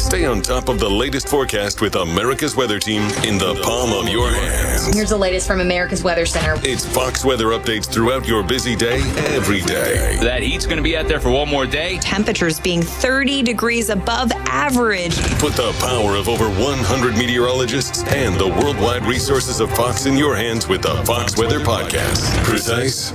Stay on top of the latest forecast with America's Weather Team in the palm of your hands. Here's the latest from America's Weather Center. It's Fox weather updates throughout your busy day, every day. That heat's going to be out there for one more day. Temperatures being 30 degrees above average. Put the power of over 100 meteorologists and the worldwide resources of Fox in your hands with the Fox Weather Podcast. Precise,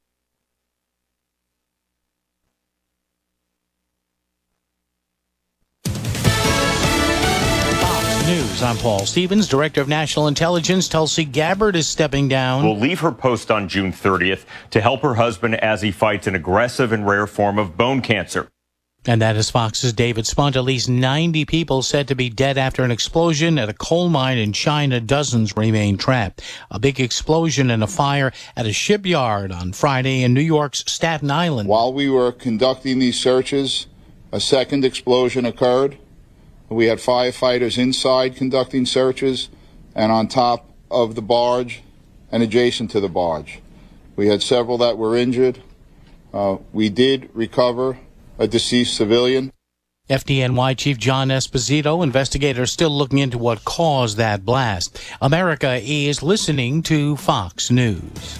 News. I'm Paul Stevens. Director of National Intelligence Tulsi Gabbard is stepping down. Will leave her post on June 30th to help her husband as he fights an aggressive and rare form of bone cancer. And that is Fox's David Spunt. At least 90 people said to be dead after an explosion at a coal mine in China. Dozens remain trapped. A big explosion and a fire at a shipyard on Friday in New York's Staten Island. While we were conducting these searches, a second explosion occurred. We had firefighters inside conducting searches and on top of the barge and adjacent to the barge. We had several that were injured. We did recover a deceased civilian. FDNY Chief John Esposito, investigators still looking into what caused that blast. America is listening to Fox News.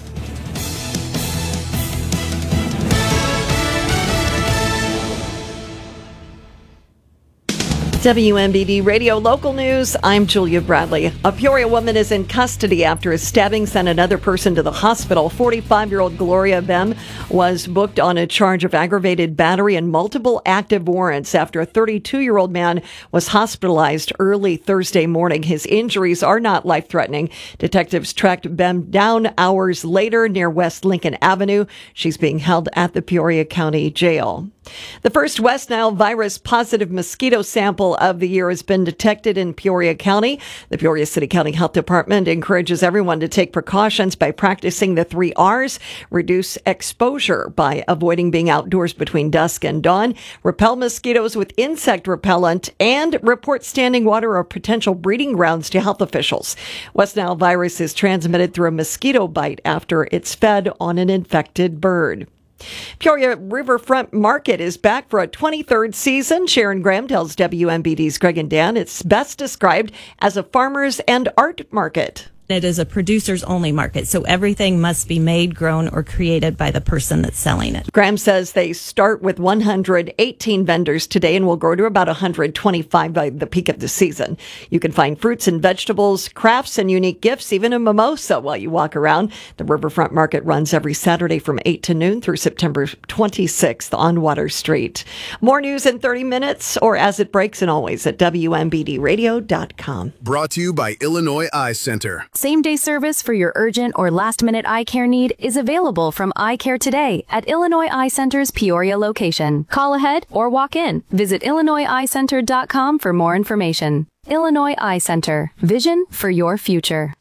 WMBD Radio Local News, I'm Julia Bradley. A Peoria woman is in custody after a stabbing sent another person to the hospital. 45-year-old Gloria Bem was booked on a charge of aggravated battery and multiple active warrants after a 32-year-old man was hospitalized early Thursday morning. His injuries are not life-threatening. Detectives tracked Bem down hours later near West Lincoln Avenue. She's being held at the Peoria County Jail. The first West Nile virus positive mosquito sample of the year has been detected in Peoria County. The Peoria City County Health Department encourages everyone to take precautions by practicing the 3 R's, reduce exposure by avoiding being outdoors between dusk and dawn, repel mosquitoes with insect repellent, and report standing water or potential breeding grounds to health officials. West Nile virus is transmitted through a mosquito bite after it's fed on an infected bird. Peoria Riverfront Market is back for a 23rd season. Sharon Graham tells WMBD's Greg and Dan it's best described as a farmers and art market. It is a producers-only market, so everything must be made, grown, or created by the person that's selling it. Graham says they start with 118 vendors today and will grow to about 125 by the peak of the season. You can find fruits and vegetables, crafts, and unique gifts, even a mimosa while you walk around. The Riverfront Market runs every Saturday from 8 to noon through September 26th on Water Street. More news in 30 minutes or as it breaks, and always at WMBDradio.com. Brought to you by Illinois Eye Center. Same-day service for your urgent or last-minute eye care need is available from Eye Care today at Illinois Eye Center's Peoria location. Call ahead or walk in. Visit IllinoisEyeCenter.com for more information. Illinois Eye Center. Vision for your future.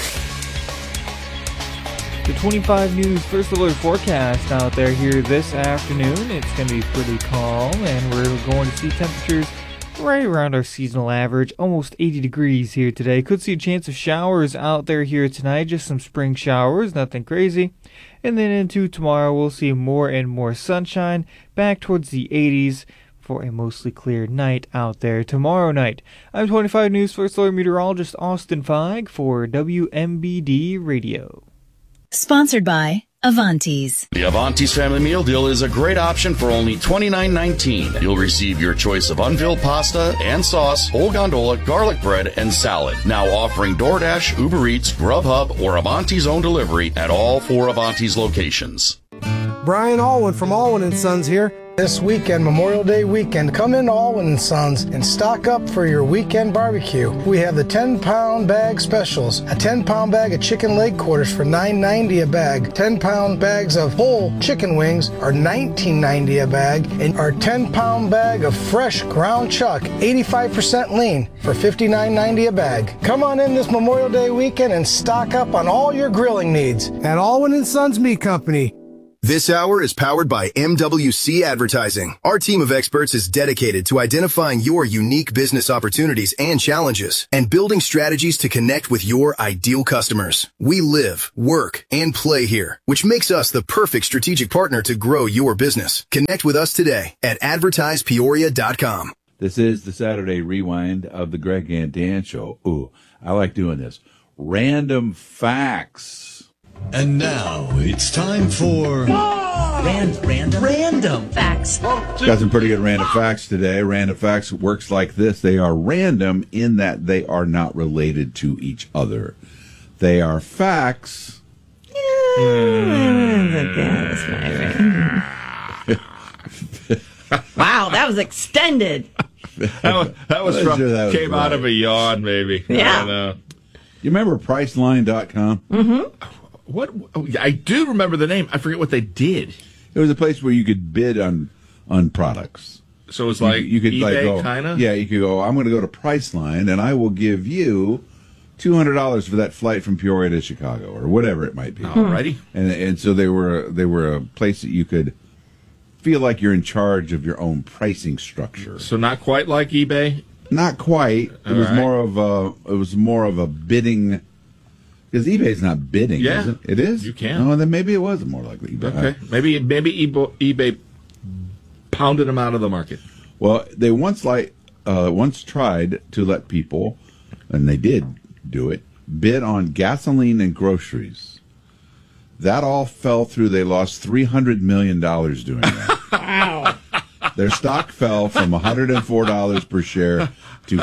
The 25 News First Alert forecast out there here this afternoon. It's going to be pretty calm, and we're going to see temperatures right around our seasonal average, almost 80 degrees here today. Could see a chance of showers out there here tonight, just some spring showers, nothing crazy. And then into tomorrow, we'll see more and more sunshine, back towards the 80s for a mostly clear night out there tomorrow night. I'm 25 News First Alert meteorologist Austin Feig for WMBD Radio. Sponsored by Avanti's. The Avanti's Family Meal Deal is a great option for only $29.19. You'll receive your choice of unfilled pasta and sauce, whole gondola, garlic bread, and salad. Now offering DoorDash, Uber Eats, Grubhub, or Avanti's own delivery at all 4 Avanti's locations. Brian Alwyn from Alwyn & Sons here. This weekend, Memorial Day weekend, come in to Alwyn & Sons and stock up for your weekend barbecue. We have the 10-pound bag specials. A 10-pound bag of chicken leg quarters for $9.90 a bag. 10-pound bags of whole chicken wings are $19.90 a bag. And our 10-pound bag of fresh ground chuck, 85% lean, for $59.90 a bag. Come on in this Memorial Day weekend and stock up on all your grilling needs at Alwyn & Sons Meat Company. This hour is powered by MWC Advertising. Our team of experts is dedicated to identifying your unique business opportunities and challenges and building strategies to connect with your ideal customers. We live, work, and play here, which makes us the perfect strategic partner to grow your business. Connect with us today at advertisepeoria.com. This is the Saturday Rewind of the Greg and Dan Show. Ooh, I like doing this. Random facts. And now it's time for Random facts. Got some pretty good random facts today. Random facts works like this. They are random in that they are not related to each other. They are facts. Wow, that was extended. that was came out of a yawn, maybe. Yeah. I don't know. You remember Priceline.com? Mm-hmm. What? Oh, I do remember the name. I forget what they did. It was a place where you could bid on products. So it's like you could eBay, kind of? Yeah, you could go, I'm going to go to Priceline, and I will give you $200 for that flight from Peoria to Chicago, or whatever it might be. Alrighty. And so they were a place that you could feel like you're in charge of your own pricing structure. So not quite like eBay? Not quite. It was more of a bidding, because eBay's not bidding, is it? It is? You can. Oh, then maybe it was more like eBay. Okay. Maybe eBay pounded them out of the market. Well, they once tried to let people, and they did do it, bid on gasoline and groceries. That all fell through. They lost $300 million doing that. Wow. Their stock fell from $104 per share to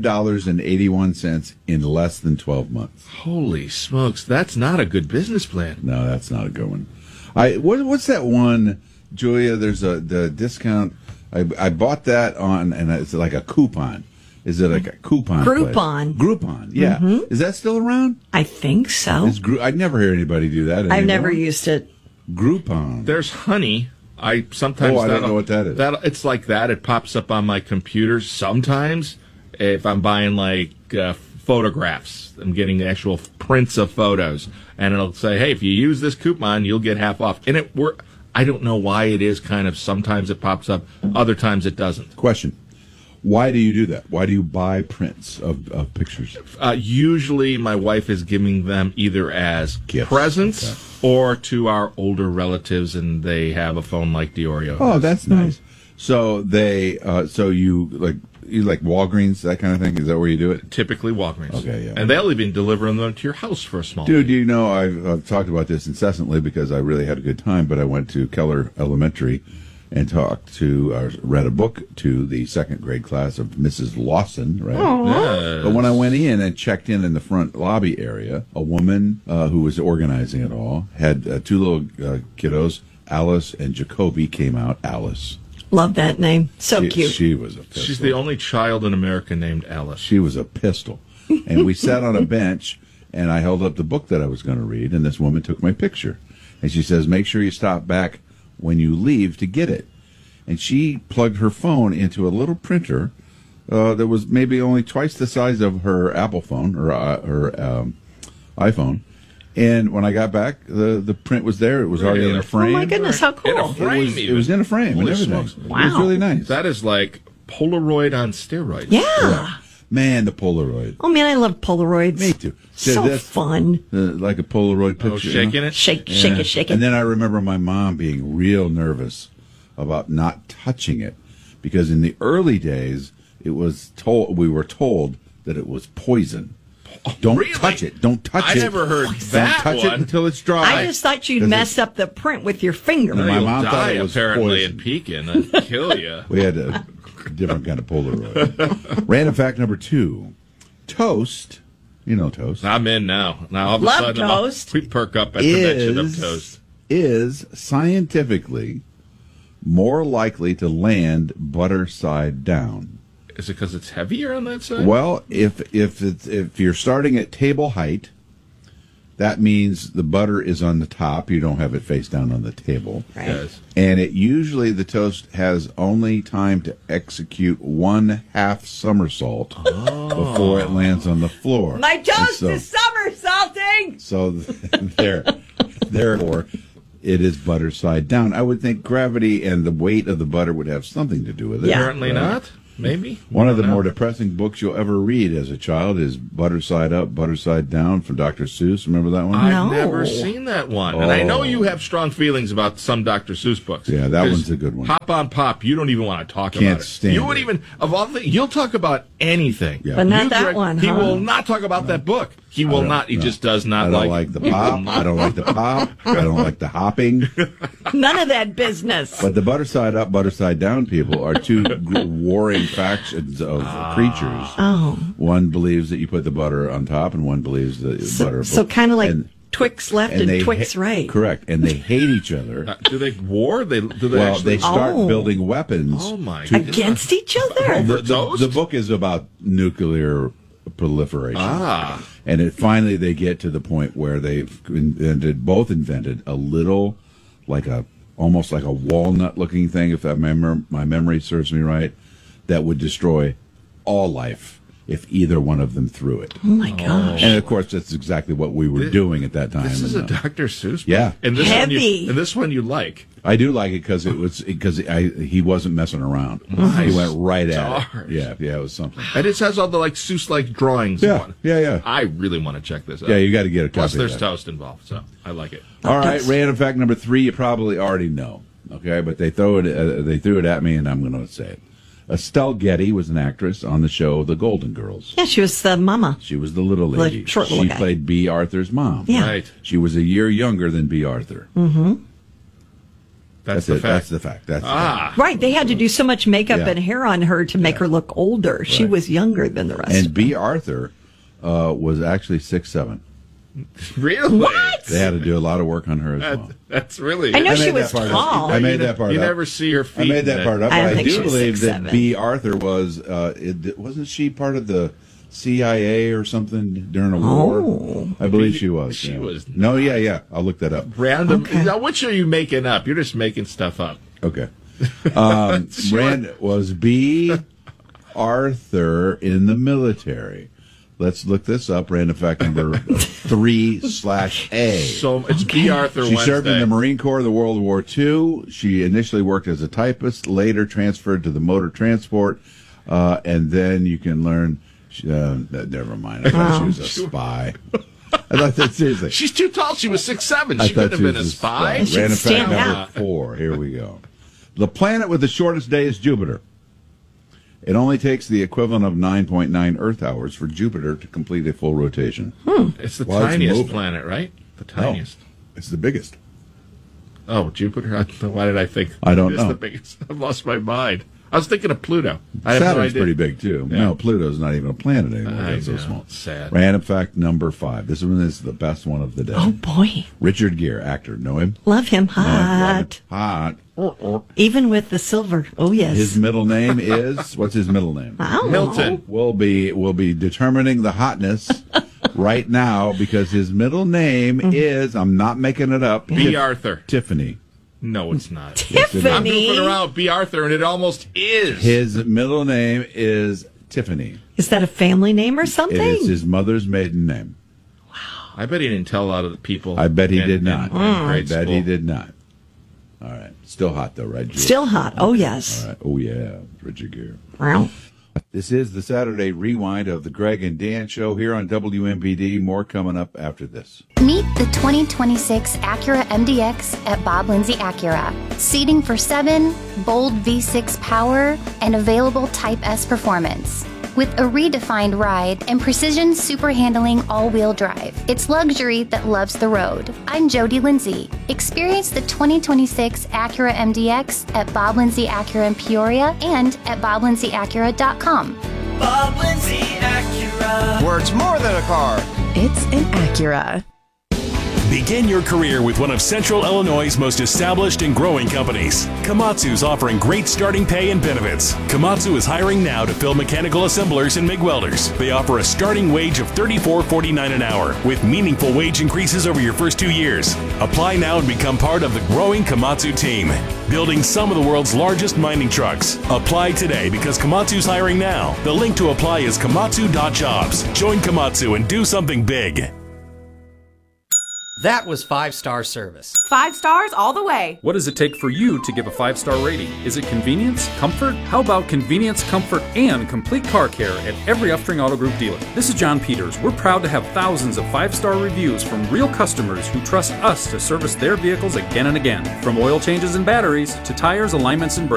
$5.81 in less than 12 months. Holy smokes, that's not a good business plan. No, that's not a good one. What's that one, Julia? There's the discount. I bought that on, and it's like a coupon. Is it like a coupon? Groupon. Groupon, yeah. Mm-hmm. Is that still around? I think so. I'd never hear anybody do that anymore. I've never used it. Groupon. There's Honey. I sometimes. I don't know what that is. It's like that. It pops up on my computer sometimes if I'm buying like photographs. I'm getting actual prints of photos, and it'll say, "Hey, if you use this coupon, you'll get half off." And I don't know why it is. Kind of sometimes it pops up, other times it doesn't. Question. Why do you do that? Why do you buy prints of pictures? Usually my wife is giving them either as gifts, presents or to our older relatives, and they have a phone like Diorio. Oh, that's nice. So you like Walgreens, that kind of thing? Is that where you do it? Typically Walgreens. Okay, yeah. And they'll even deliver them to your house for a small Dude, fee. you know, I've talked about this incessantly because I really had a good time, but I went to Keller Elementary and read a book to the second grade class of Mrs. Lawson, right? Yes. But when I went in and checked in the front lobby area, a woman who was organizing it all had two little kiddos, Alice and Jacoby, came out. Alice. Love that name. So cute. She was a pistol. She's the only child in America named Alice. She was a pistol. And we sat on a bench, and I held up the book that I was going to read, and this woman took my picture. And she says, make sure you stop back when you leave to get it. And she plugged her phone into a little printer that was maybe only twice the size of her Apple phone or her iPhone. And when I got back, the print was there. It was already in a frame. Oh my goodness, how cool! In a frame, it was in a frame and everything. Wow. It was really nice. That is like Polaroid on steroids. Yeah. Man, the Polaroid. Oh man, I love Polaroids. Me too. So fun. Like a Polaroid picture. Oh, shaking it? Shake it. And then I remember my mom being real nervous about not touching it because in the early days we were told that it was poison. Don't touch it. Don't touch it. I never heard that. Don't touch it until it's dry. I just thought you'd mess up the print with your finger. No, my mom thought it was apparently poison. in Pekin and kill you. We had a different kind of Polaroid. Random fact number 2. Toast. You know toast. I'm in now. Now all of a Love sudden toast. we perk up at the mention of toast. Is scientifically more likely to land butter side down. Is it because it's heavier on that side? Well, if you're starting at table height, that means the butter is on the top. You don't have it face down on the table. Right. Yes. And the toast has only time to execute 1/2 somersault before it lands on the floor. My toast is somersaulting. So therefore, it is butter side down. I would think gravity and the weight of the butter would have something to do with it. Apparently not. maybe. One of the more depressing books you'll ever read as a child is Butter Side Up, Butter Side Down from Dr. Seuss. Remember that one? I've never seen that one. And I know you have strong feelings about some Dr. Seuss books. Yeah, that one's a good one. Hop on Pop, you don't even want to talk about Can't it. stand You wouldn't even, of all the, you'll talk about anything. Yeah. But not You, that Greg, one, He huh? will not talk about that book. He will not. He just does not I don't like the pop. I don't like the pop. I don't like the hopping. None of that business. But the Butter Side Up, Butter Side Down people are two warring factions of creatures. Oh. One believes that you put the butter on top, and one believes that butter. So kind of like Twix left and they Twix right. Correct, and they hate each other. Do they war? Do they well, actually? they start building weapons. Oh my! Against each other? The book is about nuclear proliferation. And finally they get to the point where they've both invented a little, almost like a walnut looking thing, if that my memory serves me right, that would destroy all life if either one of them threw it. Oh my gosh. And of course that's exactly what we were doing at that time. This is a Dr. Seuss book. Yeah. And this Heavy. One this one you like. I do like it because he wasn't messing around. Nice. He went right at Darn. it. Yeah, it was something. And it has all the Seuss-like drawings. Yeah. I really want to check this out. Yeah, you got to get a copy. Plus, there's of that. toast involved, so I like it. All right, random fact number 3. You probably already know. Okay, but they threw it at me, and I'm going to say it. Estelle Getty was an actress on the show The Golden Girls. Yeah, she was the mama. She was the little lady. short little she guy. played B. Arthur's mom. Yeah. Right. She was a year younger than B. Arthur. Mm-hmm. That's the it. fact. That's the fact. That's the fact. Right, they had to do so much makeup Yeah. and hair on her to make her look older. She Right. was younger than the rest. And B. Arthur was actually 6'7". Really? What? They had to do a lot of work on her as well. That's really. I know made she that was part up. tall. I made that part You up. never see her feet. I made that part up, I but don't I think she do was believe that 6'7". B. Arthur was, wasn't she part of the CIA or something during a war? I believe she was. She was No, yeah. I'll look that up. Random. Now, which are you making up? You're just making stuff up. Okay. Was B. Arthur in the military? Let's look this up. Random fact number 3/A. So it's B. Arthur She Wednesday. served in the Marine Corps of the World War II. She initially worked as a typist, later transferred to the motor transport, and then you can learn. Never mind. I thought she was a spy. I thought that seriously. She's too tall. She was 6'7". I She thought could have been a spy. Random fact stand number out. 4. Here we go. The planet with the shortest day is Jupiter. It only takes the equivalent of 9.9 Earth hours for Jupiter to complete a full rotation. It's the Well, it's tiniest moving. planet, right? The tiniest. It's the biggest. Oh, Jupiter. Why did I think? I don't it's know. the biggest. I've lost my mind. I was thinking of Pluto. I have no Saturn's idea. pretty big, too. Yeah. No, Pluto's not even a planet anymore. I It's so know. small. Sad. Random fact number 5. This one is the best one of the day. Oh boy, Richard Gere, actor. Know him? love him hot. Hot. Even with the silver. Oh yes. His middle name is, what's his middle name? I don't Milton. We'll be determining the hotness right now because his middle name is, I'm not making it up, B. Arthur. Tiffany. No, it's not. Tiffany. I'm goofing around with B. Arthur, and it almost is. His middle name is Tiffany. Is that a family name or something? It is his mother's maiden name. I bet he didn't tell a lot of the people. I bet he in- did not. in I grade bet school. he did not. All right. Still hot, though, right, Julie? Still hot. Oh yes. All right. Oh, yeah. Richard Gere. Wow. This is the Saturday rewind of the Greg and Dan Show here on WMPD. More coming up after this. Meet the 2026 Acura MDX at Bob Lindsay Acura. Seating for 7, bold V6 power, and available Type S performance. With a redefined ride and precision super handling all-wheel drive. It's luxury that loves the road. I'm Jody Lindsay. Experience the 2026 Acura MDX at Bob Lindsay Acura in Peoria and at BobLindsayAcura.com. Bob Lindsay Acura. Where it's more than a car. It's an Acura. Begin your career with one of Central Illinois' most established and growing companies. Komatsu's offering great starting pay and benefits. Komatsu is hiring now to fill mechanical assemblers and MIG welders. They offer a starting wage of $34.49 an hour with meaningful wage increases over your first 2 years. Apply now and become part of the growing Komatsu team, building some of the world's largest mining trucks. Apply today because Komatsu's hiring now. The link to apply is komatsu.jobs. Join Komatsu and do something big. That was 5-star service. 5 stars all the way. What does it take for you to give a 5-star rating? Is it convenience? Comfort? How about convenience, comfort, and complete car care at every Uftring Auto Group dealer? This is John Peters. We're proud to have thousands of 5-star reviews from real customers who trust us to service their vehicles again and again. From oil changes and batteries to tires, alignments, and brakes.